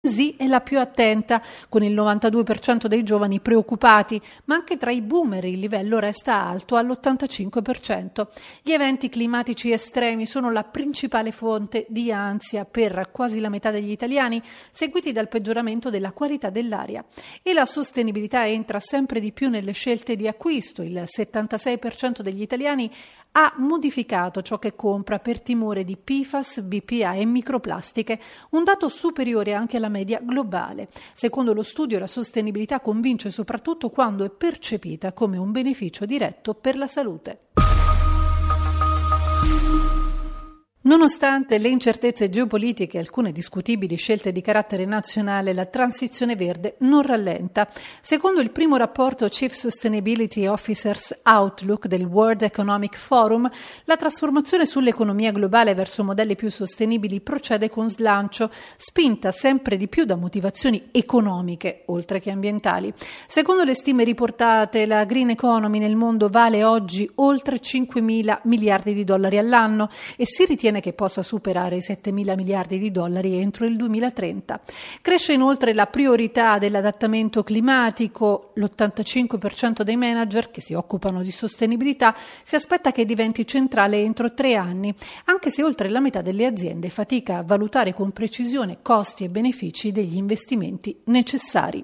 Z è la più attenta, con il 92% dei giovani preoccupati, ma anche tra i boomer il livello resta alto all'85%. Gli eventi climatici estremi sono la principale fonte di ansia per quasi la metà degli italiani, seguiti dal peggioramento della qualità dell'aria. E la sostenibilità entra sempre di più nelle scelte di acquisto. Il 76% degli italiani ha modificato ciò che compra per timore di PFAS, BPA e microplastiche, un dato superiore anche alla media globale. Secondo lo studio, la sostenibilità convince soprattutto quando è percepita come un beneficio diretto per la salute. Nonostante le incertezze geopolitiche e alcune discutibili scelte di carattere nazionale, la transizione verde non rallenta. Secondo il primo rapporto Chief Sustainability Officers Outlook del World Economic Forum, la trasformazione sull'economia globale verso modelli più sostenibili procede con slancio, spinta sempre di più da motivazioni economiche, oltre che ambientali. Secondo le stime riportate, la green economy nel mondo vale oggi oltre 5.000 miliardi di dollari all'anno e si ritiene che possa superare i 7.000 miliardi di dollari entro il 2030. Cresce inoltre la priorità dell'adattamento climatico. L'85% dei manager che si occupano di sostenibilità si aspetta che diventi centrale entro 3 anni, anche se oltre la metà delle aziende fatica a valutare con precisione costi e benefici degli investimenti necessari.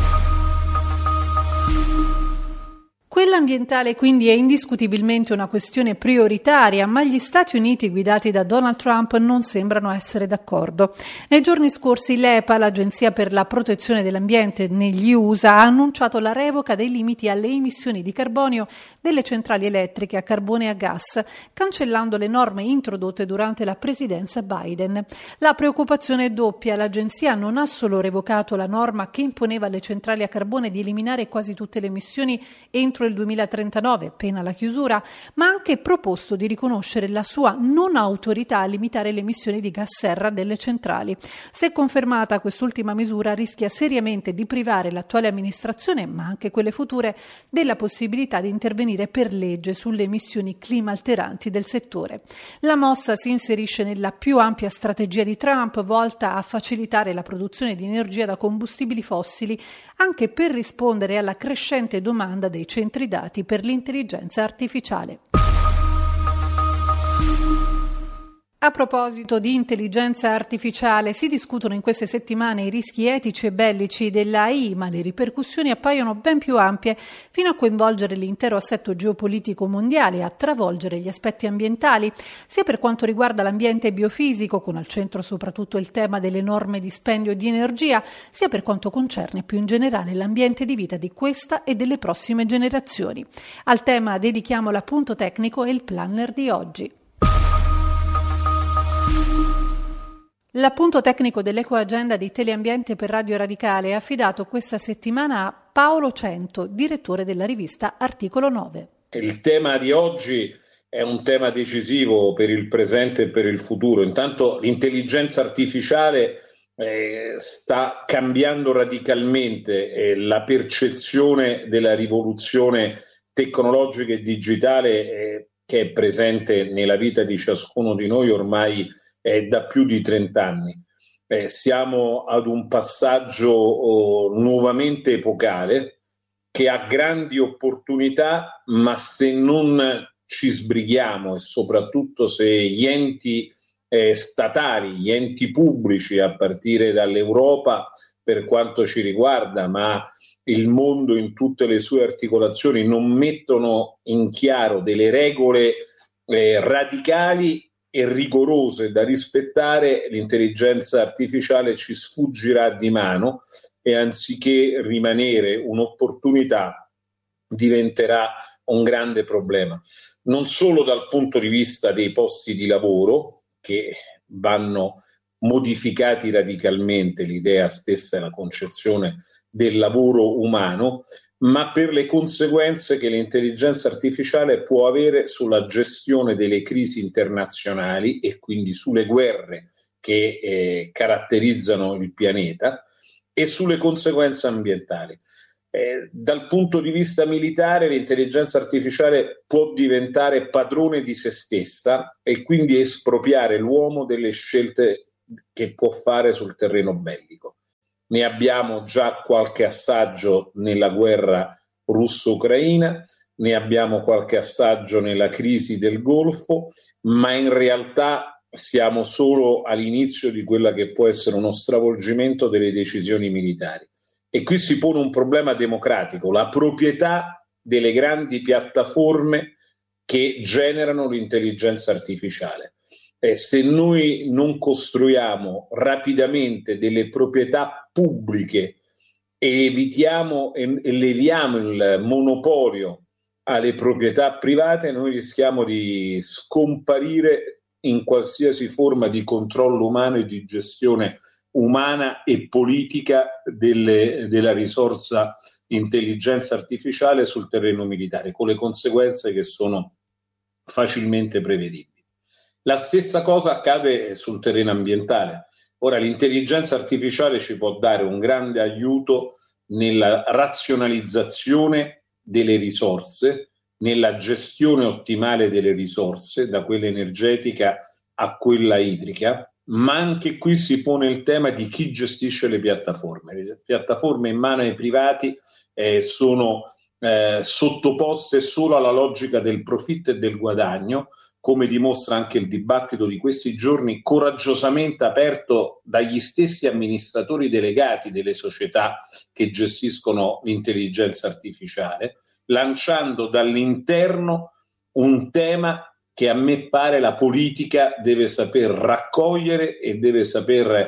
Quella ambientale quindi è indiscutibilmente una questione prioritaria, ma gli Stati Uniti guidati da Donald Trump non sembrano essere d'accordo. Nei giorni scorsi l'EPA, l'Agenzia per la protezione dell'ambiente negli USA, ha annunciato la revoca dei limiti alle emissioni di carbonio delle centrali elettriche a carbone e a gas, cancellando le norme introdotte durante la presidenza Biden. La preoccupazione è doppia. L'Agenzia non ha solo revocato la norma che imponeva alle centrali a carbone di eliminare quasi tutte le emissioni entro il 2039, pena la chiusura, ma ha anche proposto di riconoscere la sua non autorità a limitare le emissioni di gas serra delle centrali. Se confermata, quest'ultima misura rischia seriamente di privare l'attuale amministrazione, ma anche quelle future, della possibilità di intervenire per legge sulle emissioni climalteranti del settore. La mossa si inserisce nella più ampia strategia di Trump, volta a facilitare la produzione di energia da combustibili fossili, anche per rispondere alla crescente domanda dei centri dati per l'intelligenza artificiale. A proposito di intelligenza artificiale, si discutono in queste settimane i rischi etici e bellici dell'AI, ma le ripercussioni appaiono ben più ampie, fino a coinvolgere l'intero assetto geopolitico mondiale e a travolgere gli aspetti ambientali, sia per quanto riguarda l'ambiente biofisico, con al centro soprattutto il tema dell'enorme dispendio di energia, sia per quanto concerne più in generale l'ambiente di vita di questa e delle prossime generazioni. Al tema dedichiamo l'appunto tecnico e il planner di oggi. L'appunto tecnico dell'Ecoagenda di Teleambiente per Radio Radicale è affidato questa settimana a Paolo Cento, direttore della rivista Articolo 9. Il tema di oggi è un tema decisivo per il presente e per il futuro. Intanto l'intelligenza artificiale sta cambiando radicalmente la percezione della rivoluzione tecnologica e digitale che è presente nella vita di ciascuno di noi ormai da più di 30 anni. Siamo ad un passaggio nuovamente epocale che ha grandi opportunità, ma se non ci sbrighiamo e soprattutto se gli enti statali, gli enti pubblici, a partire dall'Europa per quanto ci riguarda, ma il mondo in tutte le sue articolazioni, non mettono in chiaro delle regole radicali e rigorose da rispettare, l'intelligenza artificiale ci sfuggirà di mano e anziché rimanere un'opportunità diventerà un grande problema, non solo dal punto di vista dei posti di lavoro che vanno modificati radicalmente, l'idea stessa e la concezione del lavoro umano, ma per le conseguenze che l'intelligenza artificiale può avere sulla gestione delle crisi internazionali e quindi sulle guerre che caratterizzano il pianeta e sulle conseguenze ambientali. Dal punto di vista militare, l'intelligenza artificiale può diventare padrone di se stessa e quindi espropriare l'uomo delle scelte che può fare sul terreno bellico. ne abbiamo già qualche assaggio nella guerra russo-ucraina, ne abbiamo qualche assaggio nella crisi del Golfo, ma in realtà siamo solo all'inizio di quella che può essere uno stravolgimento delle decisioni militari. E qui si pone un problema democratico, la proprietà delle grandi piattaforme che generano l'intelligenza artificiale. Se noi non costruiamo rapidamente delle proprietà pubbliche e evitiamo e leviamo il monopolio alle proprietà private, noi rischiamo di scomparire in qualsiasi forma di controllo umano e di gestione umana e politica della risorsa intelligenza artificiale sul terreno militare, con le conseguenze che sono facilmente prevedibili. La stessa cosa accade sul terreno ambientale. Ora, l'intelligenza artificiale ci può dare un grande aiuto nella razionalizzazione delle risorse, nella gestione ottimale delle risorse, da quella energetica a quella idrica, ma anche qui si pone il tema di chi gestisce le piattaforme. Le piattaforme in mano ai privati sono sottoposte solo alla logica del profitto e del guadagno, come dimostra anche il dibattito di questi giorni, coraggiosamente aperto dagli stessi amministratori delegati delle società che gestiscono l'intelligenza artificiale, lanciando dall'interno un tema che a me pare la politica deve saper raccogliere e deve saper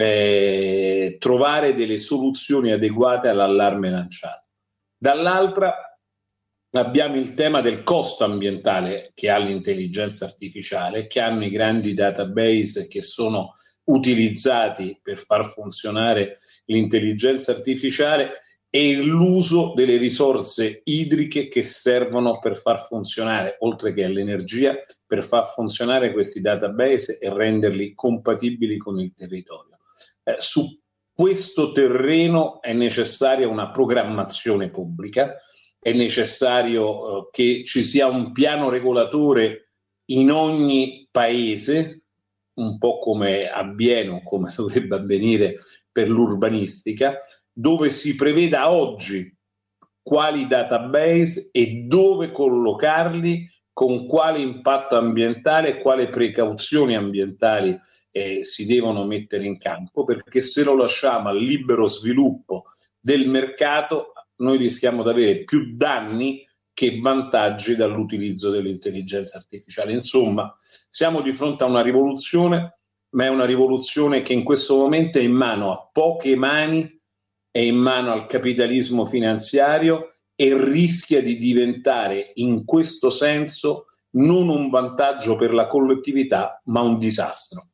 trovare delle soluzioni adeguate all'allarme lanciato. Dall'altra abbiamo il tema del costo ambientale che ha l'intelligenza artificiale, che hanno i grandi database che sono utilizzati per far funzionare l'intelligenza artificiale e l'uso delle risorse idriche che servono per far funzionare, oltre che all'energia, per far funzionare questi database e renderli compatibili con il territorio. Su questo terreno è necessaria una programmazione pubblica, è necessario che ci sia un piano regolatore in ogni paese, un po' come avviene o come dovrebbe avvenire per l'urbanistica, dove si preveda oggi quali database e dove collocarli, con quale impatto ambientale e quali precauzioni ambientali si devono mettere in campo, perché se lo lasciamo al libero sviluppo del mercato noi rischiamo di avere più danni che vantaggi dall'utilizzo dell'intelligenza artificiale. Insomma, siamo di fronte a una rivoluzione, ma è una rivoluzione che in questo momento è in mano a poche mani, è in mano al capitalismo finanziario e rischia di diventare in questo senso non un vantaggio per la collettività, ma un disastro.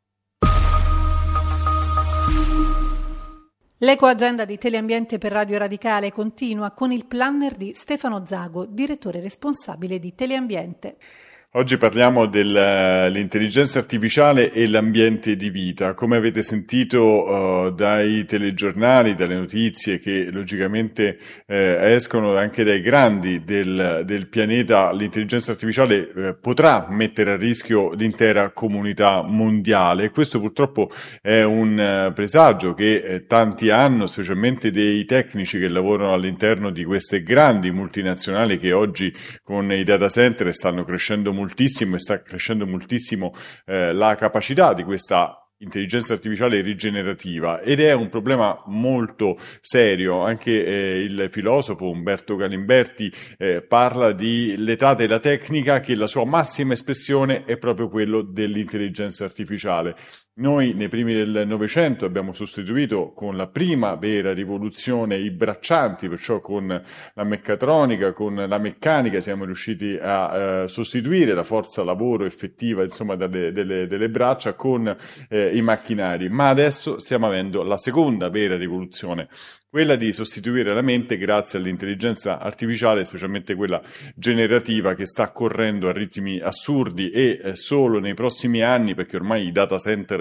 L'ecoagenda di Teleambiente per Radio Radicale continua con il planner di Stefano Zago, direttore responsabile di Teleambiente. Oggi parliamo dell'intelligenza artificiale e l'ambiente di vita. Come avete sentito dai telegiornali, dalle notizie che logicamente escono anche dai grandi del pianeta, l'intelligenza artificiale potrà mettere a rischio l'intera comunità mondiale, e questo purtroppo è un presagio che tanti hanno, specialmente dei tecnici che lavorano all'interno di queste grandi multinazionali che oggi con i data center stanno crescendo moltissimo e sta crescendo moltissimo la capacità di questa intelligenza artificiale rigenerativa, ed è un problema molto serio. Anche il filosofo Umberto Galimberti parla di l'età della tecnica, che la sua massima espressione è proprio quello dell'intelligenza artificiale. Noi nei primi del Novecento abbiamo sostituito con la prima vera rivoluzione i braccianti, perciò con la meccatronica, con la meccanica siamo riusciti a sostituire la forza lavoro effettiva, insomma, delle braccia con i macchinari, ma adesso stiamo avendo la seconda vera rivoluzione, quella di sostituire la mente grazie all'intelligenza artificiale, specialmente quella generativa, che sta correndo a ritmi assurdi, e solo nei prossimi anni, perché ormai i data center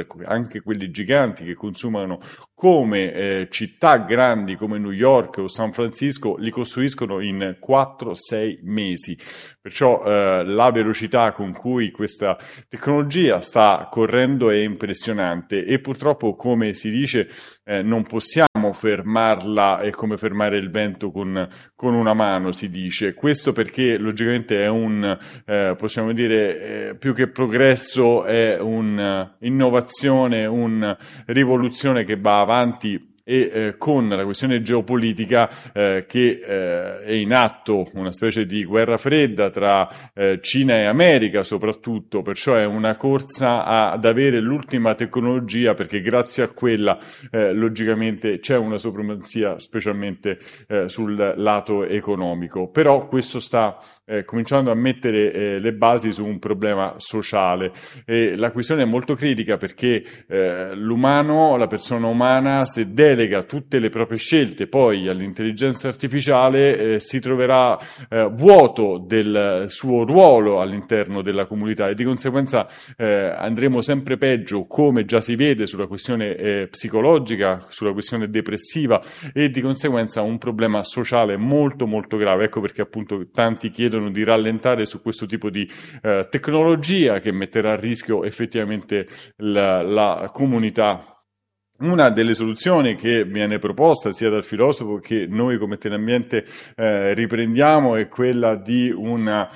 anche quelli giganti che consumano come città grandi come New York o San Francisco, li costruiscono in 4-6 mesi. Perciò la velocità con cui questa tecnologia sta correndo è impressionante e purtroppo, come si dice, non possiamo fermarla, è come fermare il vento con una mano, si dice. Questo perché logicamente è possiamo dire, più che progresso, è un'innovazione, una rivoluzione che va avanti e con la questione geopolitica che è in atto, una specie di guerra fredda tra Cina e America soprattutto, perciò è una corsa ad avere l'ultima tecnologia, perché grazie a quella logicamente c'è una supremazia, specialmente sul lato economico. Però questo sta cominciando a mettere le basi su un problema sociale, e la questione è molto critica perché l'umano, la persona umana, se delega tutte le proprie scelte poi all'intelligenza artificiale, si troverà vuoto del suo ruolo all'interno della comunità, e di conseguenza andremo sempre peggio, come già si vede sulla questione psicologica, sulla questione depressiva, e di conseguenza un problema sociale molto molto grave. Ecco perché appunto tanti chiedono di rallentare su questo tipo di tecnologia che metterà a rischio effettivamente la comunità. Una delle soluzioni che viene proposta sia dal filosofo che noi come Teleambiente riprendiamo è quella di una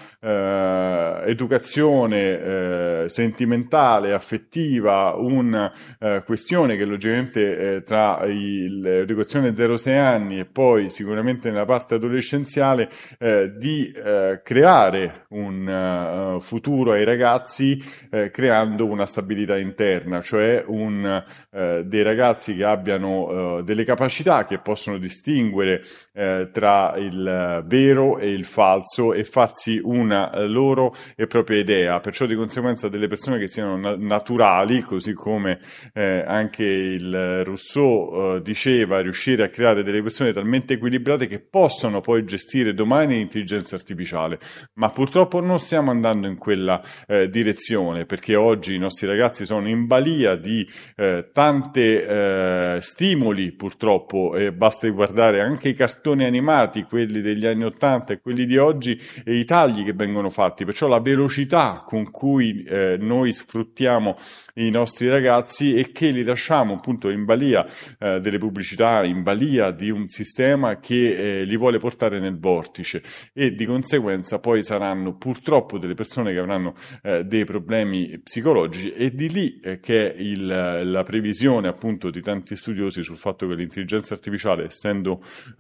educazione sentimentale, affettiva, una questione che logicamente tra l'educazione 0-6 anni e poi sicuramente nella parte adolescenziale di creare un futuro ai ragazzi creando una stabilità interna, cioè dei ragazzi che abbiano delle capacità, che possono distinguere tra il vero e il falso e farsi una loro e propria idea. Perciò di conseguenza delle persone che siano naturali, così come anche il Rousseau diceva, riuscire a creare delle persone talmente equilibrate che possano poi gestire domani l'intelligenza artificiale. Ma purtroppo non stiamo andando in quella direzione, perché oggi i nostri ragazzi sono in balia di tante stimoli, purtroppo, basta guardare anche i cartoni animati, quelli degli anni 80 e quelli di oggi, e i tagli che vengono fatti. Perciò la velocità con cui noi sfruttiamo i nostri ragazzi e che li lasciamo appunto in balia delle pubblicità, in balia di un sistema che li vuole portare nel vortice, e di conseguenza poi saranno purtroppo delle persone che avranno dei problemi psicologici, e di lì che è la previsione appunto di tanti studiosi sul fatto che l'intelligenza artificiale, essendo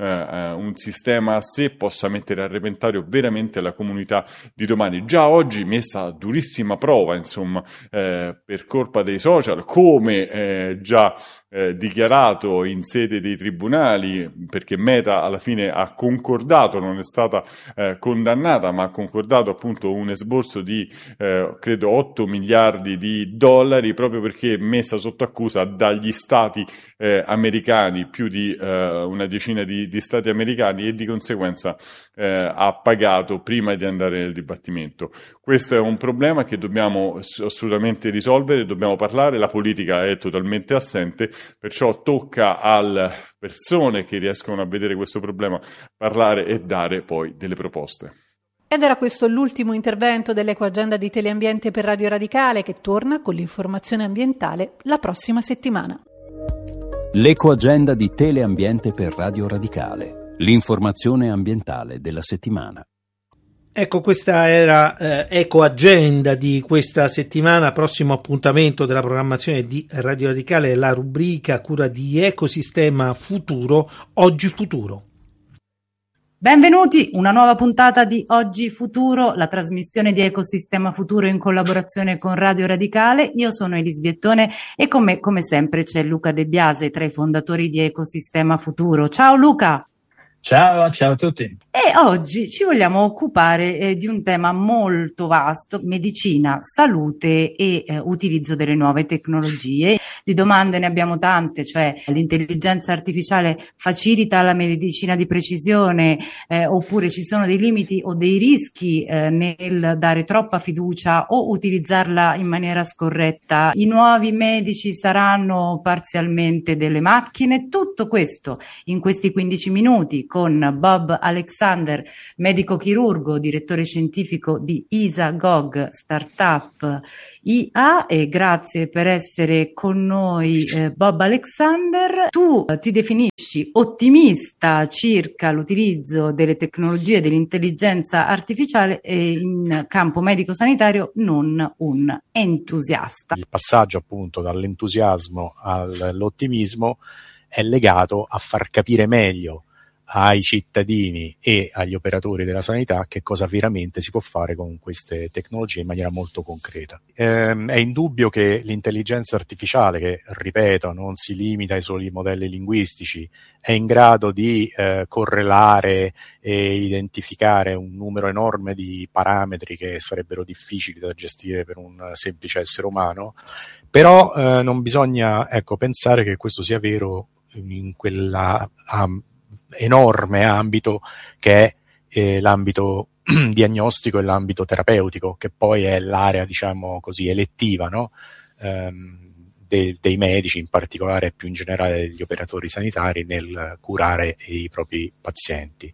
un sistema a sé, possa mettere a repentaglio veramente la comunità di domani, già oggi messa a durissima prova, insomma, per colpa dei social, come già dichiarato in sede dei tribunali, perché Meta alla fine ha concordato, non è stata condannata, ma ha concordato appunto un esborso di credo 8 miliardi di dollari, proprio perché messa sotto accusa dagli stati americani, più di una decina di stati americani, e di conseguenza ha pagato prima di andare nel dibattimento. Questo è un problema che dobbiamo assolutamente risolvere, dobbiamo parlare, la politica è totalmente assente, perciò tocca alle persone che riescono a vedere questo problema parlare e dare poi delle proposte. Ed era questo l'ultimo intervento dell'Ecoagenda di Teleambiente per Radio Radicale, che torna con l'informazione ambientale la prossima settimana. L'Ecoagenda di Teleambiente per Radio Radicale, l'informazione ambientale della settimana. Ecco, questa era Ecoagenda di questa settimana. Prossimo appuntamento della programmazione di Radio Radicale è la rubrica a cura di Ecosistema Futuro, Oggi Futuro. Benvenuti, una nuova puntata di Oggi Futuro, la trasmissione di Ecosistema Futuro in collaborazione con Radio Radicale. Io sono Elis Viettone e con me, come sempre, c'è Luca De Biase, tra i fondatori di Ecosistema Futuro. Ciao Luca! Ciao a tutti. E oggi ci vogliamo occupare di un tema molto vasto: medicina, salute e utilizzo delle nuove tecnologie. Di domande ne abbiamo tante, cioè l'intelligenza artificiale facilita la medicina di precisione, oppure ci sono dei limiti o dei rischi nel dare troppa fiducia o utilizzarla in maniera scorretta. I nuovi medici saranno parzialmente delle macchine? Tutto questo in questi 15 minuti con Bob Alexander, medico chirurgo, direttore scientifico di ISA-GOG, startup IA, e grazie per essere con noi Bob Alexander. Tu ti definisci ottimista circa l'utilizzo delle tecnologie dell'intelligenza artificiale e in campo medico-sanitario non un entusiasta. Il passaggio appunto dall'entusiasmo all'ottimismo è legato a far capire meglio ai cittadini e agli operatori della sanità che cosa veramente si può fare con queste tecnologie in maniera molto concreta. È indubbio che l'intelligenza artificiale, che ripeto non si limita ai soli modelli linguistici, è in grado di correlare e identificare un numero enorme di parametri che sarebbero difficili da gestire per un semplice essere umano, però non bisogna pensare che questo sia vero in quella enorme ambito che è l'ambito diagnostico e l'ambito terapeutico, che poi è l'area, diciamo così, elettiva, no? Dei medici, in particolare più in generale degli operatori sanitari, nel curare i propri pazienti.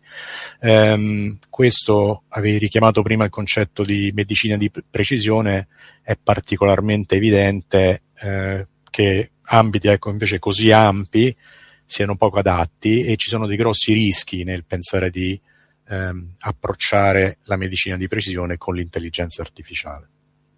Questo, avevi richiamato prima il concetto di medicina di precisione, è particolarmente evidente che ambiti invece così ampi siano poco adatti, e ci sono dei grossi rischi nel pensare di approcciare la medicina di precisione con l'intelligenza artificiale.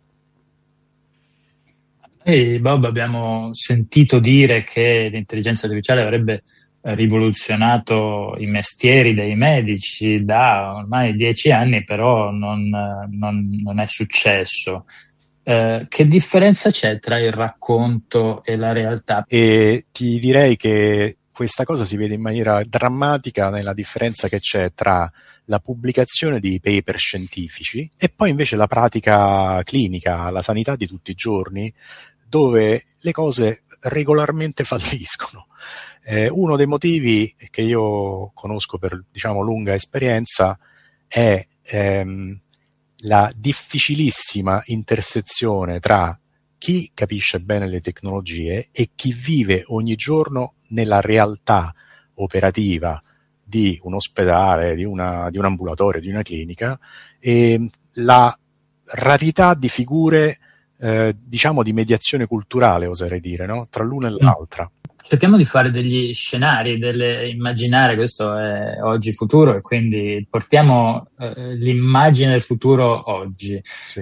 Noi, Bob, abbiamo sentito dire che l'intelligenza artificiale avrebbe rivoluzionato i mestieri dei medici da ormai 10 anni, però non è successo. Che differenza c'è tra il racconto e la realtà? E ti direi che questa cosa si vede in maniera drammatica nella differenza che c'è tra la pubblicazione di paper scientifici e poi invece la pratica clinica, la sanità di tutti i giorni, dove le cose regolarmente falliscono. Uno dei motivi che io conosco per, lunga esperienza è la difficilissima intersezione tra chi capisce bene le tecnologie e chi vive ogni giorno nella realtà operativa di un ospedale, di un ambulatorio, di una clinica, e la rarità di figure, di mediazione culturale, oserei dire, no? Tra l'una e l'altra. Cerchiamo di fare degli scenari, immaginare, questo è oggi futuro, e quindi portiamo l'immagine del futuro oggi. Sì.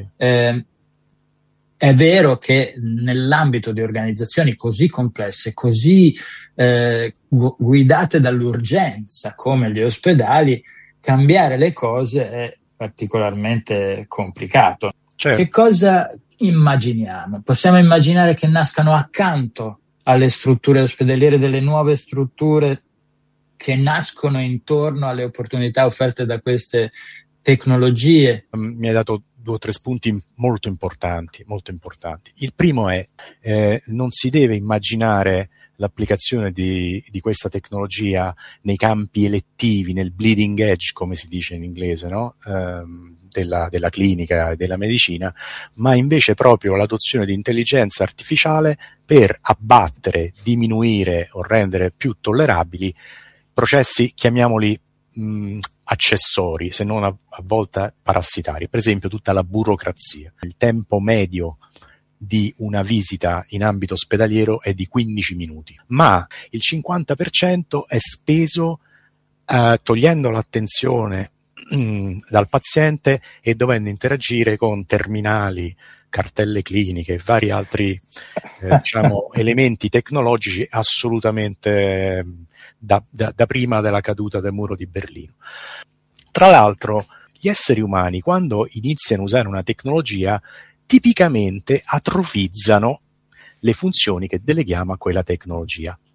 È vero che nell'ambito di organizzazioni così complesse, così guidate dall'urgenza come gli ospedali, cambiare le cose è particolarmente complicato. Certo. Che cosa immaginiamo? Possiamo immaginare che nascano accanto alle strutture ospedaliere delle nuove strutture che nascono intorno alle opportunità offerte da queste tecnologie? Mi hai dato 2 o 3 spunti molto importanti. Il primo è non si deve immaginare l'applicazione di questa tecnologia nei campi elettivi, nel bleeding edge, come si dice in inglese, no? Della clinica e della medicina, ma invece proprio l'adozione di intelligenza artificiale per abbattere, diminuire o rendere più tollerabili processi, chiamiamoli accessori, se non a volte parassitari. Per esempio tutta la burocrazia. Il tempo medio di una visita in ambito ospedaliero è di 15 minuti, ma il 50% è speso togliendo l'attenzione dal paziente e dovendo interagire con terminali, cartelle cliniche e vari altri elementi tecnologici assolutamente da prima della caduta del muro di Berlino. Tra l'altro, gli esseri umani, quando iniziano a usare una tecnologia, tipicamente atrofizzano le funzioni che deleghiamo a quella tecnologia.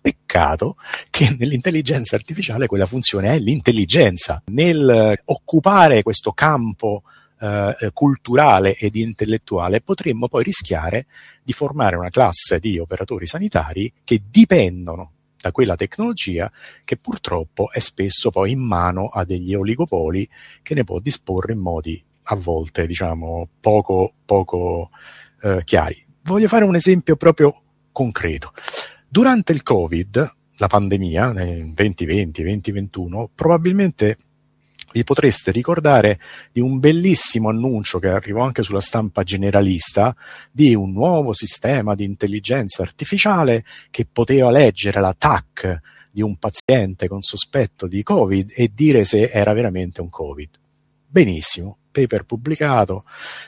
Peccato che nell'intelligenza artificiale quella funzione è l'intelligenza. Nel occupare questo campo culturale ed intellettuale potremmo poi rischiare di formare una classe di operatori sanitari che dipendono da quella tecnologia che purtroppo è spesso poi in mano a degli oligopoli che ne può disporre in modi a volte poco chiari. Voglio fare un esempio proprio concreto. Durante il Covid, la pandemia nel 2020-2021, probabilmente vi potreste ricordare di un bellissimo annuncio che arrivò anche sulla stampa generalista di un nuovo sistema di intelligenza artificiale che poteva leggere la TAC di un paziente con sospetto di Covid e dire se era veramente un Covid. Benissimo, paper pubblicato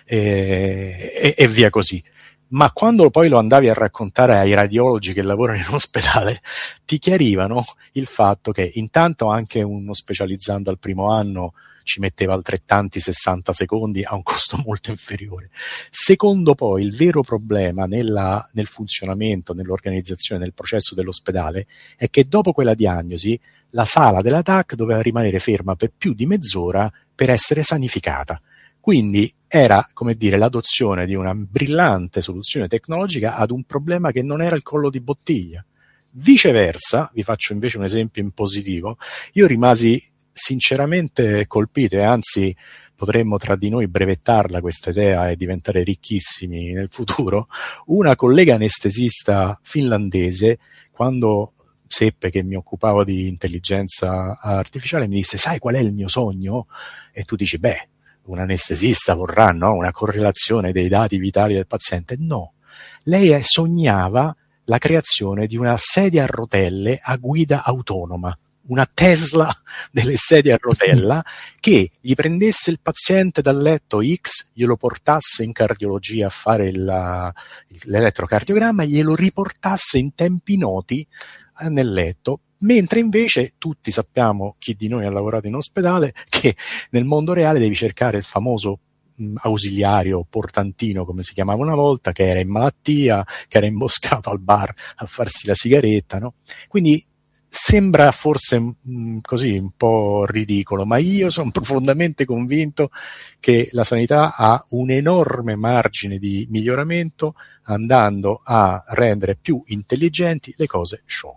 e via così. Ma quando poi lo andavi a raccontare ai radiologi che lavorano in ospedale, ti chiarivano il fatto che intanto anche uno specializzando al primo anno ci metteva altrettanti 60 secondi a un costo molto inferiore. Secondo poi, il vero problema nel funzionamento, nell'organizzazione, nel processo dell'ospedale è che dopo quella diagnosi la sala della TAC doveva rimanere ferma per più di mezz'ora per essere sanificata. Quindi era, come dire, l'adozione di una brillante soluzione tecnologica ad un problema che non era il collo di bottiglia. Viceversa, vi faccio invece un esempio in positivo, io rimasi sinceramente colpito e anzi potremmo tra di noi brevettarla questa idea e diventare ricchissimi nel futuro. Una collega anestesista finlandese, quando seppe che mi occupavo di intelligenza artificiale, mi disse: sai qual è il mio sogno? E tu dici, beh, un anestesista vorrà, no, una correlazione dei dati vitali del paziente. No, lei sognava la creazione di una sedia a rotelle a guida autonoma, una Tesla delle sedie a rotella che gli prendesse il paziente dal letto X, glielo portasse in cardiologia a fare l'elettrocardiogramma e glielo riportasse in tempi noti nel letto. Mentre invece tutti sappiamo, chi di noi ha lavorato in ospedale, che nel mondo reale devi cercare il famoso ausiliario portantino, come si chiamava una volta, che era in malattia, che era imboscato al bar a farsi la sigaretta, no? Quindi sembra forse così un po' ridicolo, ma io sono profondamente convinto che la sanità ha un enorme margine di miglioramento andando a rendere più intelligenti le cose sciocche.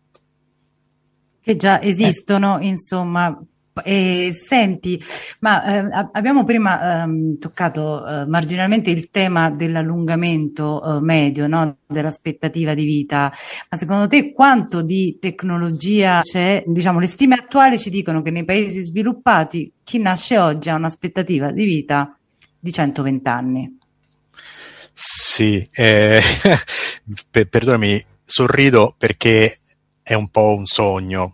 Che già esistono, insomma. Senti, ma abbiamo prima toccato marginalmente il tema dell'allungamento medio, no? Dell'aspettativa di vita, ma secondo te quanto di tecnologia c'è? Diciamo, le stime attuali ci dicono che nei paesi sviluppati chi nasce oggi ha un'aspettativa di vita di 120 anni. Sì, perdonami, sorrido perché è un po' un sogno.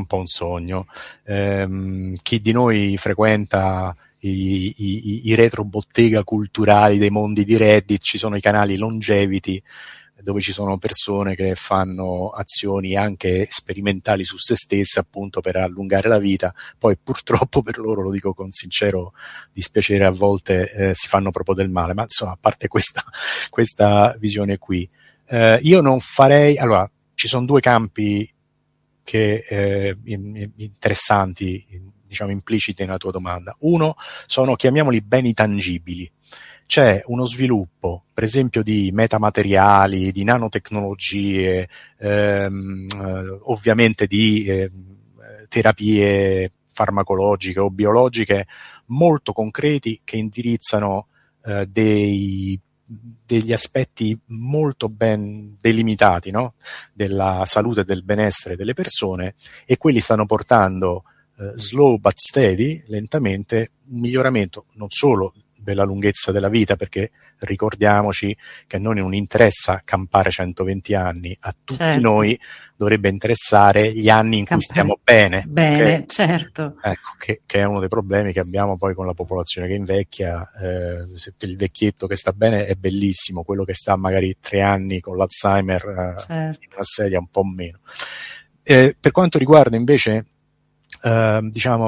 Chi di noi frequenta i retrobottega culturali dei mondi di Reddit, ci sono i canali Longevity dove ci sono persone che fanno azioni anche sperimentali su se stesse appunto per allungare la vita. Poi purtroppo per loro, lo dico con sincero dispiacere, a volte si fanno proprio del male, ma insomma, a parte questa visione qui, io non farei, allora ci sono due campi che interessanti, diciamo impliciti nella tua domanda. Uno sono, chiamiamoli, beni tangibili. C'è uno sviluppo, per esempio, di metamateriali, di nanotecnologie, ovviamente di terapie farmacologiche o biologiche molto concreti che indirizzano degli aspetti molto ben delimitati, no? Della salute e del benessere delle persone, e quelli stanno portando slow but steady, lentamente, un miglioramento non solo della lunghezza della vita, perché ricordiamoci che a noi non interessa campare 120 anni, a tutti noi dovrebbe interessare gli anni in cui stiamo bene. Bene, certo. Ecco, che è uno dei problemi che abbiamo poi con la popolazione che invecchia. Il vecchietto che sta bene è bellissimo, quello che sta magari 3 anni con l'Alzheimer in una sedia un po' meno. Per quanto riguarda invece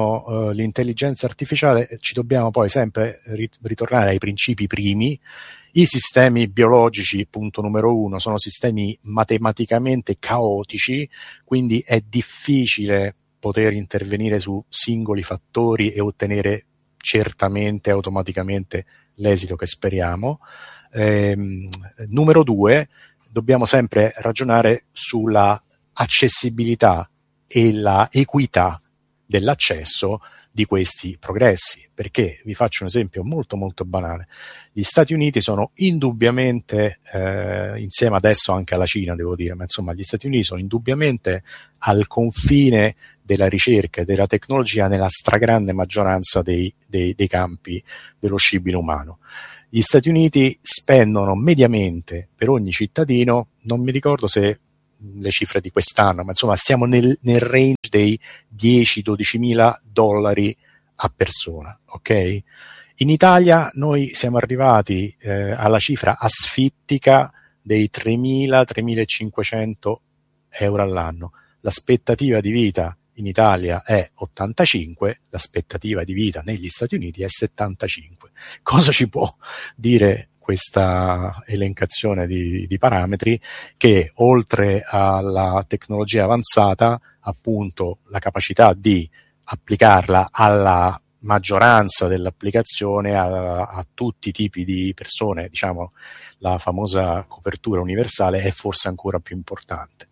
l'intelligenza artificiale, ci dobbiamo poi sempre ritornare ai principi primi. I sistemi biologici, punto numero 1, sono sistemi matematicamente caotici, quindi è difficile poter intervenire su singoli fattori e ottenere certamente automaticamente l'esito che speriamo. Numero 2, dobbiamo sempre ragionare sulla accessibilità e la equità dell'accesso di questi progressi, perché vi faccio un esempio molto molto banale. Gli Stati Uniti sono indubbiamente, insieme adesso anche alla Cina devo dire, ma insomma gli Stati Uniti sono indubbiamente al confine della ricerca e della tecnologia nella stragrande maggioranza dei campi dello scibile umano. Gli Stati Uniti spendono mediamente per ogni cittadino, non mi ricordo se le cifre di quest'anno, ma insomma stiamo nel range dei 10-12 mila dollari a persona, ok? In Italia noi siamo arrivati alla cifra asfittica dei 3.000-3.500 euro all'anno. L'aspettativa di vita in Italia è 85, l'aspettativa di vita negli Stati Uniti è 75. Cosa ci può dire questa elencazione di parametri? Che oltre alla tecnologia avanzata, appunto la capacità di applicarla alla maggioranza dell'applicazione a tutti i tipi di persone, diciamo la famosa copertura universale, è forse ancora più importante.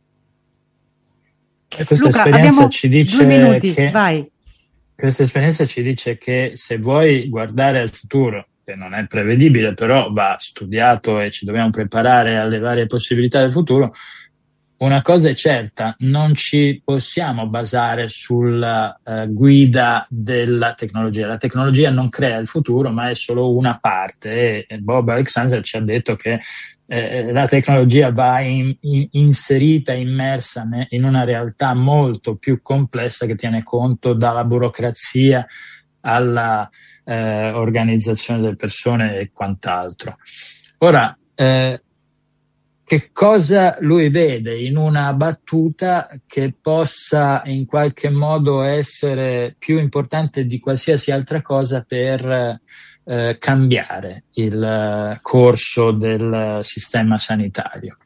Questa Luca, esperienza ci dice 2 minuti, vai. Questa esperienza ci dice che se vuoi guardare al futuro, che non è prevedibile, però va studiato e ci dobbiamo preparare alle varie possibilità del futuro, una cosa è certa: non ci possiamo basare sulla guida della tecnologia. La tecnologia non crea il futuro, ma è solo una parte, e Bob Alexander ci ha detto che la tecnologia va inserita, immersa in una realtà molto più complessa, che tiene conto dalla burocrazia alla organizzazione delle persone e quant'altro. Ora, che cosa lui vede in una battuta che possa in qualche modo essere più importante di qualsiasi altra cosa per cambiare il corso del sistema sanitario?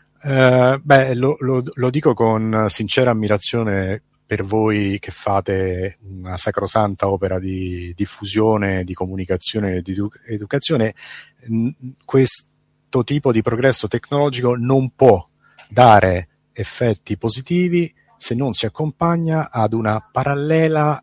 Lo dico con sincera ammirazione per voi che fate una sacrosanta opera di diffusione, di comunicazione e di educazione. Questo tipo di progresso tecnologico non può dare effetti positivi se non si accompagna ad una parallela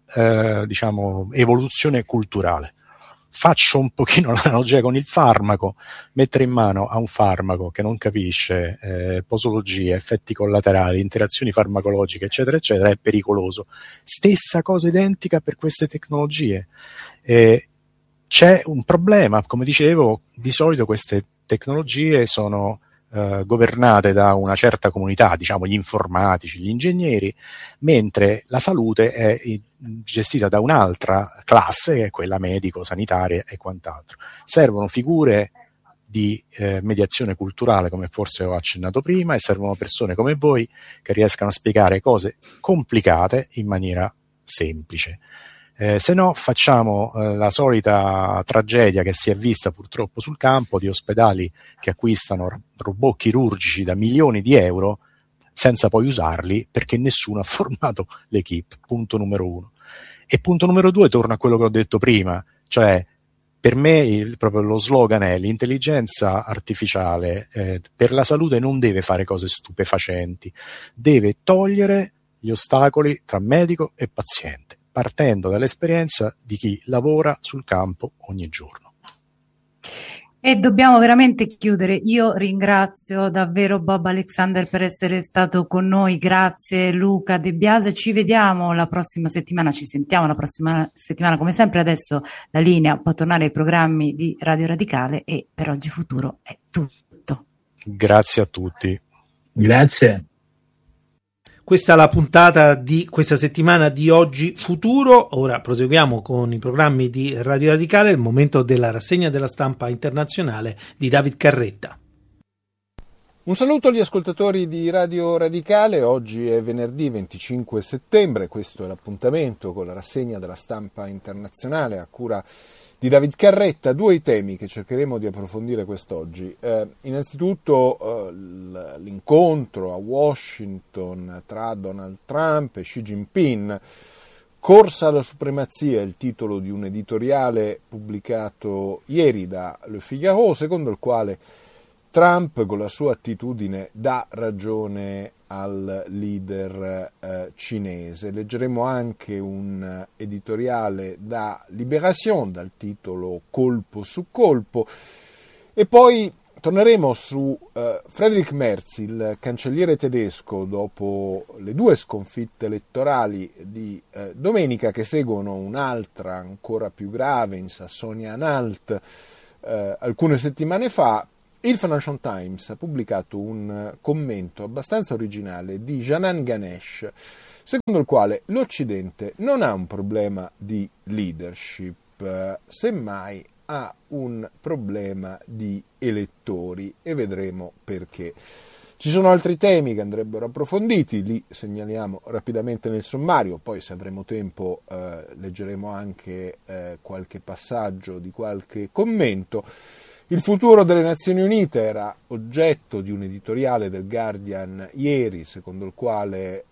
evoluzione culturale. Faccio un pochino l'analogia con il farmaco. Mettere in mano a un farmaco che non capisce posologia, effetti collaterali, interazioni farmacologiche, eccetera, eccetera, è pericoloso. Stessa cosa identica per queste tecnologie. C'è un problema, come dicevo, di solito queste tecnologie sono governate da una certa comunità, diciamo gli informatici, gli ingegneri, mentre la salute è gestita da un'altra classe, che è quella medico-sanitaria e quant'altro. Servono figure di mediazione culturale, come forse ho accennato prima, e servono persone come voi che riescano a spiegare cose complicate in maniera semplice. Se no facciamo la solita tragedia che si è vista purtroppo sul campo, di ospedali che acquistano robot chirurgici da milioni di euro senza poi usarli perché nessuno ha formato l'equipe, punto numero 1. E punto numero 2, torno a quello che ho detto prima, cioè per me proprio lo slogan è: l'intelligenza artificiale per la salute non deve fare cose stupefacenti, deve togliere gli ostacoli tra medico e paziente, partendo dall'esperienza di chi lavora sul campo ogni giorno. E dobbiamo veramente chiudere. Io ringrazio davvero Bob Alexander per essere stato con noi, grazie Luca De Biase, ci vediamo la prossima settimana, ci sentiamo la prossima settimana come sempre. Adesso la linea può tornare ai programmi di Radio Radicale e per Oggi Futuro è tutto. Grazie a tutti. Grazie. Questa è la puntata di questa settimana di Oggi Futuro. Ora proseguiamo con i programmi di Radio Radicale, il momento della rassegna della stampa internazionale di David Carretta. Un saluto agli ascoltatori di Radio Radicale, oggi è venerdì 25 settembre, questo è l'appuntamento con la rassegna della stampa internazionale a cura di David Carretta. Due i temi che cercheremo di approfondire quest'oggi. Innanzitutto l'incontro a Washington tra Donald Trump e Xi Jinping. Corsa alla supremazia è il titolo di un editoriale pubblicato ieri da Le Figaro, secondo il quale Trump, con la sua attitudine, dà ragione al leader cinese. Leggeremo anche un editoriale da Libération, dal titolo Colpo su colpo, e poi torneremo su Friedrich Merz, il cancelliere tedesco, dopo le due sconfitte elettorali di domenica, che seguono un'altra ancora più grave in Sassonia-Anhalt alcune settimane fa. Il Financial Times ha pubblicato un commento abbastanza originale di Janan Ganesh, secondo il quale l'Occidente non ha un problema di leadership, semmai ha un problema di elettori, e vedremo perché. Ci sono altri temi che andrebbero approfonditi, li segnaliamo rapidamente nel sommario, poi se avremo tempo leggeremo anche qualche passaggio di qualche commento. Il futuro delle Nazioni Unite era oggetto di un editoriale del Guardian ieri, secondo il quale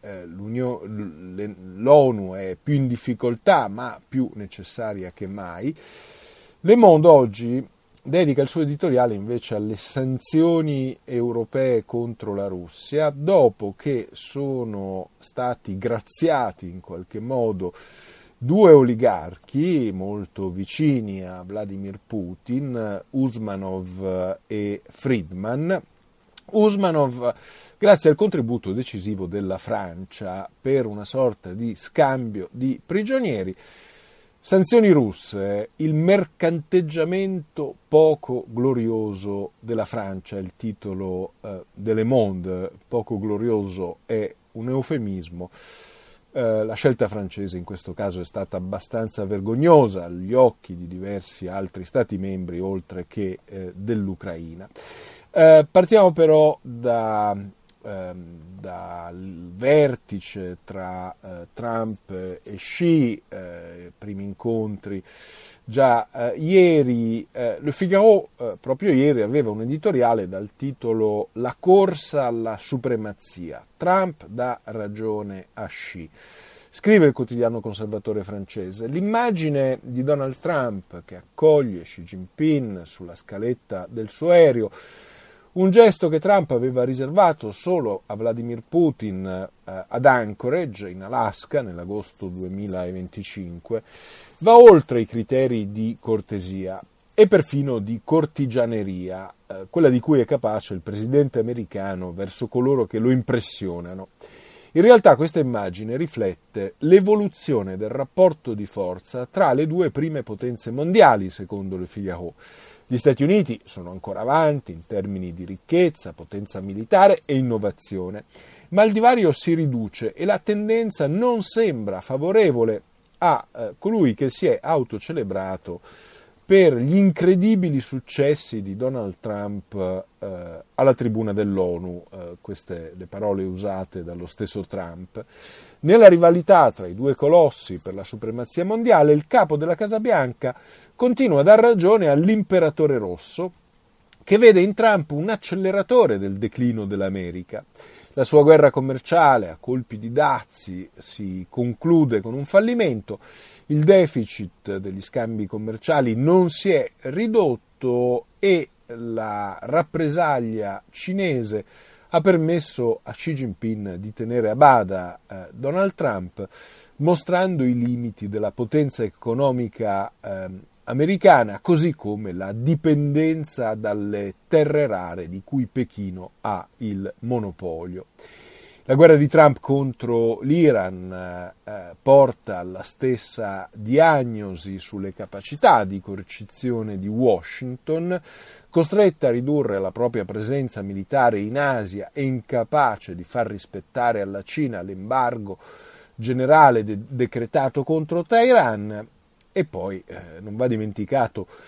l'ONU è più in difficoltà ma più necessaria che mai. Le Monde oggi dedica il suo editoriale invece alle sanzioni europee contro la Russia, dopo che sono stati graziati in qualche modo due oligarchi molto vicini a Vladimir Putin, Usmanov e Friedman. Usmanov, grazie al contributo decisivo della Francia per una sorta di scambio di prigionieri. Sanzioni russe, il mercanteggiamento poco glorioso della Francia, il titolo de Le Monde. Poco glorioso è un eufemismo. La scelta francese in questo caso è stata abbastanza vergognosa agli occhi di diversi altri stati membri, oltre che dell'Ucraina. Partiamo però dal vertice tra Trump e Xi, primi incontri già ieri. Le Figaro proprio ieri aveva un editoriale dal titolo La corsa alla supremazia, Trump dà ragione a Xi. Scrive il quotidiano conservatore francese: l'immagine di Donald Trump che accoglie Xi Jinping sulla scaletta del suo aereo, un gesto che Trump aveva riservato solo a Vladimir Putin ad Anchorage, in Alaska, nell'agosto 2025, va oltre i criteri di cortesia e perfino di cortigianeria, quella di cui è capace il presidente americano verso coloro che lo impressionano. In realtà questa immagine riflette l'evoluzione del rapporto di forza tra le due prime potenze mondiali, secondo Le Figaro. Gli Stati Uniti sono ancora avanti in termini di ricchezza, potenza militare e innovazione, ma il divario si riduce e la tendenza non sembra favorevole a colui che si è autocelebrato per gli incredibili successi di Donald Trump alla tribuna dell'ONU, queste le parole usate dallo stesso Trump. Nella rivalità tra i due colossi per la supremazia mondiale, il capo della Casa Bianca continua a dar ragione all'imperatore rosso, che vede in Trump un acceleratore del declino dell'America. La sua guerra commerciale a colpi di dazi si conclude con un fallimento, il deficit degli scambi commerciali non si è ridotto e la rappresaglia cinese ha permesso a Xi Jinping di tenere a bada Donald Trump, mostrando i limiti della potenza economica americana, così come la dipendenza dalle terre rare di cui Pechino ha il monopolio. La guerra di Trump contro l'Iran porta alla stessa diagnosi sulle capacità di coercizione di Washington, costretta a ridurre la propria presenza militare in Asia e incapace di far rispettare alla Cina l'embargo generale decretato contro Teheran. E poi non va dimenticato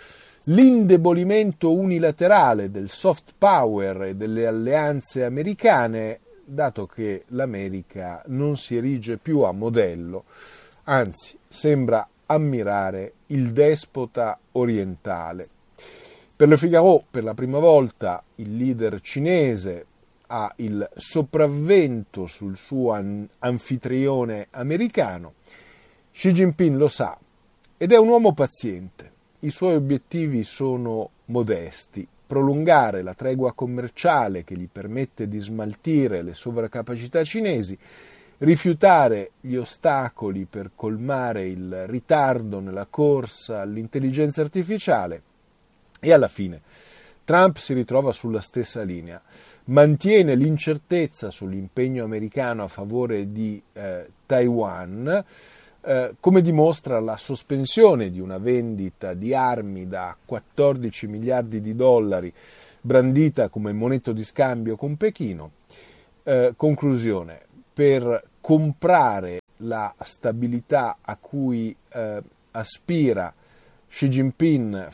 l'indebolimento unilaterale del soft power e delle alleanze americane, dato che l'America non si erige più a modello, anzi sembra ammirare il despota orientale. Per Le Figaro, per la prima volta, il leader cinese ha il sopravvento sul suo anfitrione americano. Xi Jinping lo sa ed è un uomo paziente. I suoi obiettivi sono modesti: prolungare la tregua commerciale che gli permette di smaltire le sovraccapacità cinesi, rifiutare gli ostacoli per colmare il ritardo nella corsa all'intelligenza artificiale e alla fine Trump si ritrova sulla stessa linea, mantiene l'incertezza sull'impegno americano a favore di Taiwan, come dimostra la sospensione di una vendita di armi da 14 miliardi di dollari brandita come moneta di scambio con Pechino. Conclusione: per comprare la stabilità a cui aspira Xi Jinping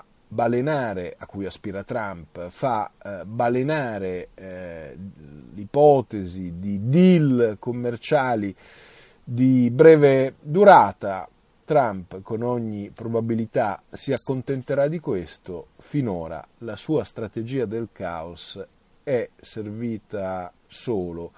a cui aspira Trump, fa balenare l'ipotesi di deal commerciali di breve durata. Trump con ogni probabilità si accontenterà di questo. Finora la sua strategia del caos è servita solo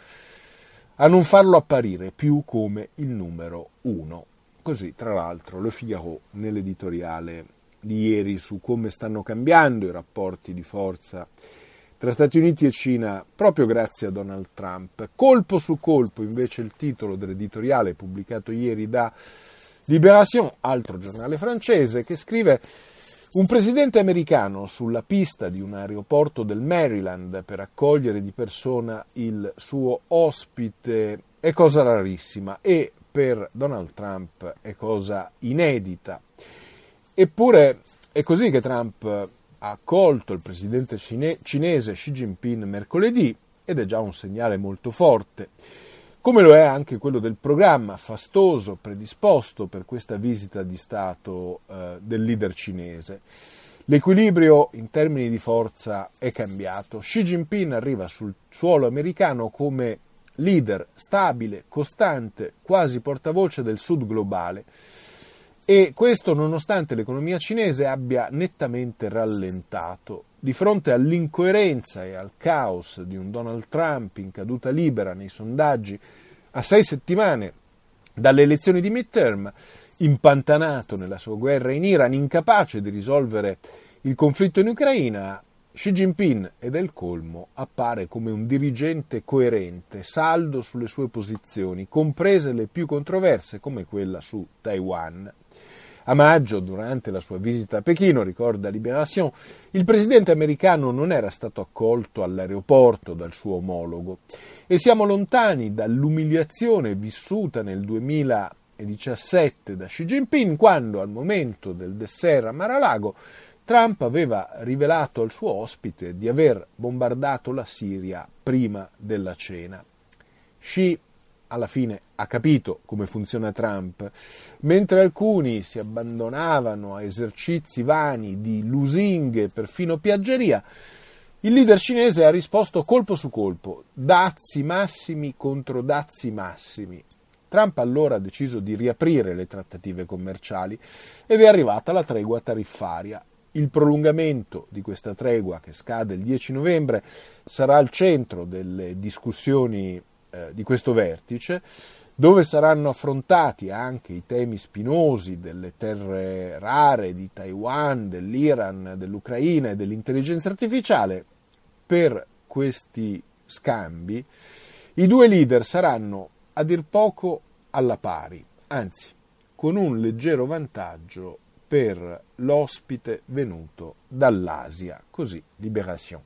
a non farlo apparire più come il numero uno. Così, tra l'altro, Le Figaro, nell'editoriale di ieri su come stanno cambiando i rapporti di forza tra Stati Uniti e Cina proprio grazie a Donald Trump. Colpo su colpo, invece, il titolo dell'editoriale pubblicato ieri da Libération, altro giornale francese, che scrive: un presidente americano sulla pista di un aeroporto del Maryland per accogliere di persona il suo ospite è cosa rarissima e per Donald Trump è cosa inedita. Eppure è così che Trump ha accolto il presidente cinese Xi Jinping mercoledì, ed è già un segnale molto forte, come lo è anche quello del programma fastoso predisposto per questa visita di Stato del leader cinese. L'equilibrio in termini di forza è cambiato. Xi Jinping arriva sul suolo americano come leader stabile, costante, quasi portavoce del Sud globale. E questo nonostante l'economia cinese abbia nettamente rallentato. Di fronte all'incoerenza e al caos di un Donald Trump in caduta libera nei sondaggi a 6 settimane dalle elezioni di midterm, impantanato nella sua guerra in Iran, incapace di risolvere il conflitto in Ucraina, Xi Jinping, ed è il colmo, appare come un dirigente coerente, saldo sulle sue posizioni, comprese le più controverse come quella su Taiwan. A maggio, durante la sua visita a Pechino, ricorda Libération, il presidente americano non era stato accolto all'aeroporto dal suo omologo e siamo lontani dall'umiliazione vissuta nel 2017 da Xi Jinping, quando al momento del dessert a Mar-a-Lago Trump aveva rivelato al suo ospite di aver bombardato la Siria prima della cena. Xi alla fine ha capito come funziona Trump. Mentre alcuni si abbandonavano a esercizi vani di lusinghe, perfino piaggeria, il leader cinese ha risposto colpo su colpo, dazi massimi contro dazi massimi. Trump allora ha deciso di riaprire le trattative commerciali ed è arrivata la tregua tariffaria. Il prolungamento di questa tregua, che scade il 10 novembre, sarà al centro delle discussioni di questo vertice, dove saranno affrontati anche i temi spinosi delle terre rare, di Taiwan, dell'Iran, dell'Ucraina e dell'intelligenza artificiale. Per questi scambi i due leader saranno a dir poco alla pari, anzi con un leggero vantaggio per l'ospite venuto dall'Asia, così Libération.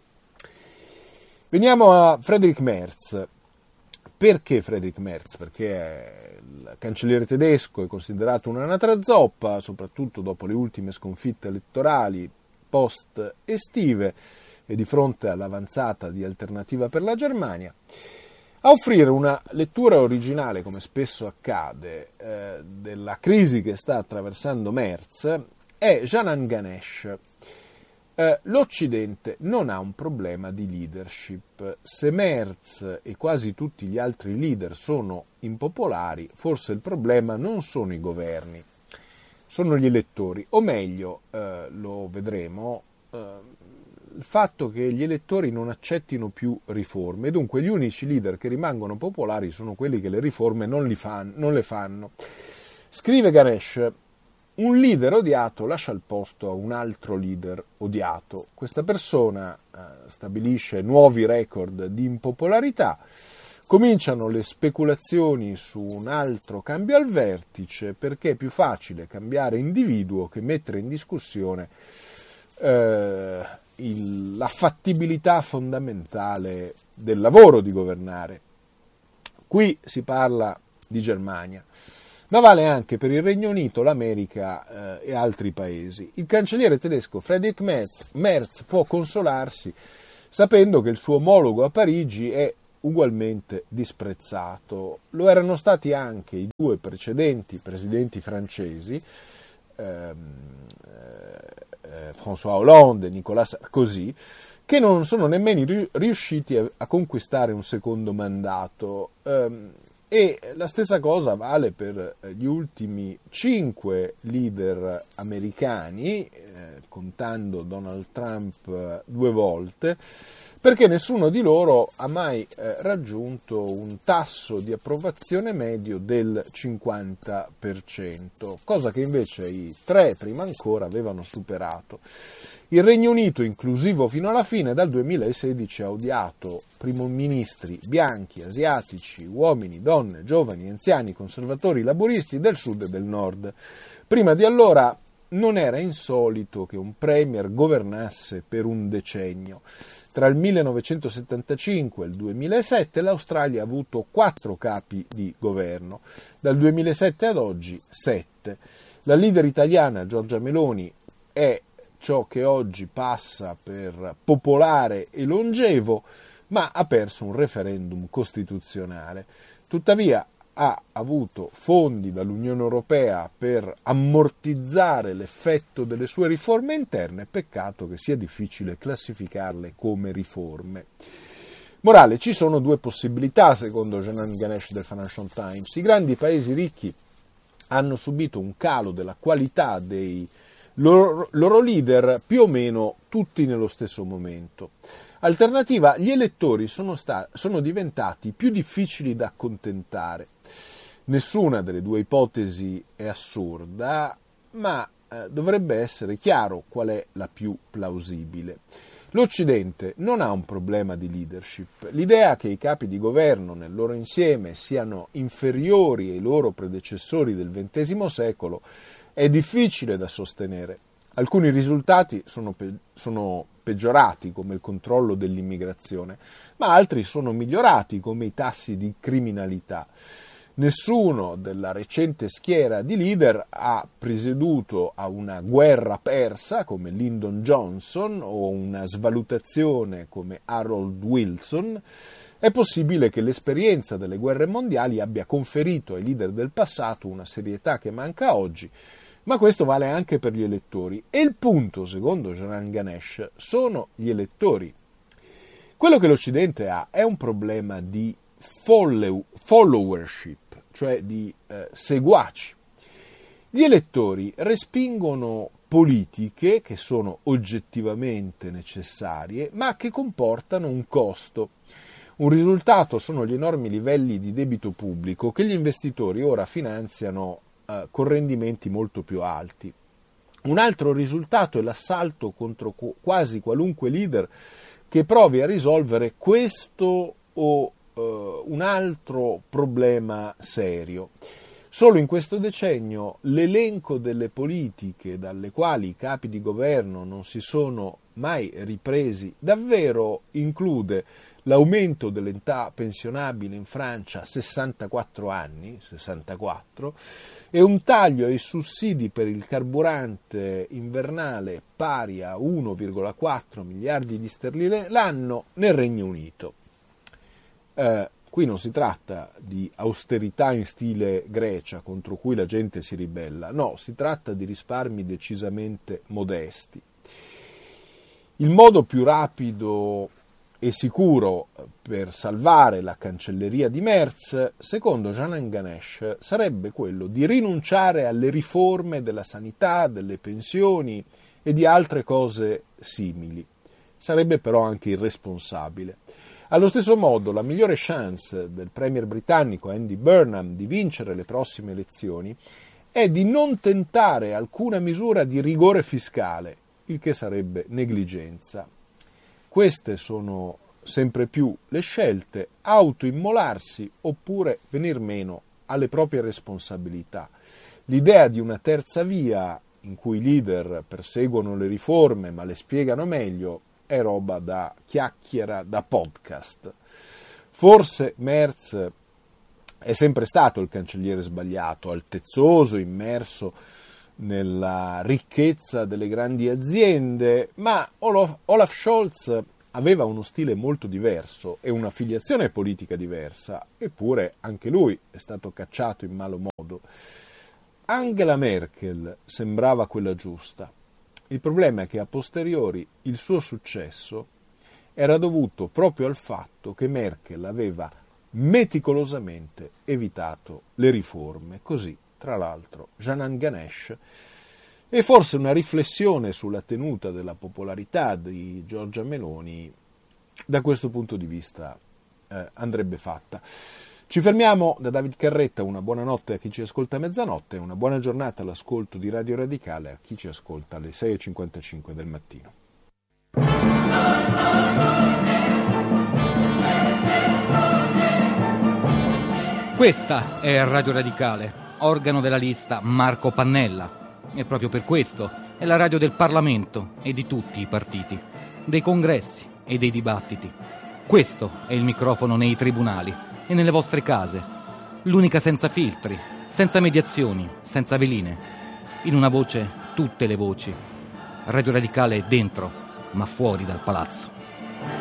Veniamo a Friedrich Merz. Perché Friedrich Merz? Perché il cancelliere tedesco è considerato un'anatra zoppa, soprattutto dopo le ultime sconfitte elettorali post-estive e di fronte all'avanzata di Alternativa per la Germania. A offrire una lettura originale, come spesso accade, della crisi che sta attraversando Merz è Janan Ganesh. L'Occidente non ha un problema di leadership. Se Merz e quasi tutti gli altri leader sono impopolari, forse il problema non sono i governi, sono gli elettori, o meglio, lo vedremo, il fatto che gli elettori non accettino più riforme, e dunque gli unici leader che rimangono popolari sono quelli che le riforme non le fanno. Scrive Ganesh: un leader odiato lascia il posto a un altro leader odiato. Questa persona stabilisce nuovi record di impopolarità. Cominciano le speculazioni su un altro cambio al vertice, perché è più facile cambiare individuo che mettere in discussione la fattibilità fondamentale del lavoro di governare. Qui si parla di Germania, ma vale anche per il Regno Unito, l'America e altri paesi. Il cancelliere tedesco Friedrich Merz può consolarsi sapendo che il suo omologo a Parigi è ugualmente disprezzato. Lo erano stati anche i due precedenti presidenti francesi, François Hollande e Nicolas Sarkozy, che non sono nemmeno riusciti a conquistare un secondo mandato. E la stessa cosa vale per gli ultimi 5 leader americani, contando Donald Trump 2 volte, perché nessuno di loro ha mai raggiunto un tasso di approvazione medio del 50%, cosa che invece i 3 prima ancora avevano superato. Il Regno Unito, inclusivo fino alla fine, dal 2016 ha odiato primi ministri bianchi, asiatici, uomini, donne, giovani, anziani, conservatori, laburisti del sud e del nord. Prima di allora non era insolito che un premier governasse per un decennio. Tra il 1975 e il 2007 l'Australia ha avuto 4 capi di governo, dal 2007 ad oggi 7. La leader italiana Giorgia Meloni è ciò che oggi passa per popolare e longevo, ma ha perso un referendum costituzionale. Tuttavia ha avuto fondi dall'Unione Europea per ammortizzare l'effetto delle sue riforme interne, peccato che sia difficile classificarle come riforme. Morale: ci sono 2 possibilità, secondo Janan Ganesh del Financial Times. I grandi paesi ricchi hanno subito un calo della qualità dei loro leader più o meno tutti nello stesso momento. Alternativa: gli elettori sono diventati più difficili da accontentare. Nessuna delle 2 ipotesi è assurda, ma dovrebbe essere chiaro qual è la più plausibile. L'Occidente non ha un problema di leadership. L'idea che i capi di governo nel loro insieme siano inferiori ai loro predecessori del XX secolo è difficile da sostenere. Alcuni risultati sono peggiorati, come il controllo dell'immigrazione, ma altri sono migliorati, come i tassi di criminalità. Nessuno della recente schiera di leader ha presieduto a una guerra persa come Lyndon Johnson o una svalutazione come Harold Wilson. È possibile che l'esperienza delle guerre mondiali abbia conferito ai leader del passato una serietà che manca oggi, ma questo vale anche per gli elettori. E il punto, secondo Janan Ganesh, sono gli elettori. Quello che l'Occidente ha è un problema di followership, cioè di seguaci. Gli elettori respingono politiche che sono oggettivamente necessarie, ma che comportano un costo. Un risultato sono gli enormi livelli di debito pubblico che gli investitori ora finanziano con rendimenti molto più alti. Un altro risultato è l'assalto contro quasi qualunque leader che provi a risolvere questo o un altro problema serio. Solo in questo decennio l'elenco delle politiche dalle quali i capi di governo non si sono mai ripresi davvero include l'aumento dell'età pensionabile in Francia a 64 anni, 64, e un taglio ai sussidi per il carburante invernale pari a 1,4 miliardi di sterline l'anno nel Regno Unito. Qui non si tratta di austerità in stile Grecia contro cui la gente si ribella, no, si tratta di risparmi decisamente modesti. Il modo più rapido e sicuro per salvare la cancelleria di Merz, secondo Janan Ganesh, sarebbe quello di rinunciare alle riforme della sanità, delle pensioni e di altre cose simili. Sarebbe però anche irresponsabile. Allo stesso modo, la migliore chance del premier britannico Andy Burnham di vincere le prossime elezioni è di non tentare alcuna misura di rigore fiscale, il che sarebbe negligenza. Queste sono sempre più le scelte: autoimmolarsi oppure venir meno alle proprie responsabilità. L'idea di una terza via in cui i leader perseguono le riforme ma le spiegano meglio è roba da chiacchiera, da podcast. Forse Merz è sempre stato il cancelliere sbagliato, altezzoso, immerso nella ricchezza delle grandi aziende, ma Olaf Scholz aveva uno stile molto diverso e una filiazione politica diversa, eppure anche lui è stato cacciato in malo modo. Angela Merkel sembrava quella giusta. Il problema è che a posteriori il suo successo era dovuto proprio al fatto che Merkel aveva meticolosamente evitato le riforme. Così, tra l'altro, Janan Ganesh. E forse una riflessione sulla tenuta della popolarità di Giorgia Meloni da questo punto di vista andrebbe fatta. Ci fermiamo da David Carretta, una buona notte a chi ci ascolta a mezzanotte e una buona giornata all'ascolto di Radio Radicale a chi ci ascolta alle 6:55 del mattino. Questa è Radio Radicale, organo della lista Marco Pannella, e proprio per questo è la radio del Parlamento e di tutti i partiti, dei congressi e dei dibattiti. Questo è il microfono nei tribunali e nelle vostre case, l'unica senza filtri, senza mediazioni, senza veline. In una voce tutte le voci. Radio Radicale è dentro, ma fuori dal palazzo.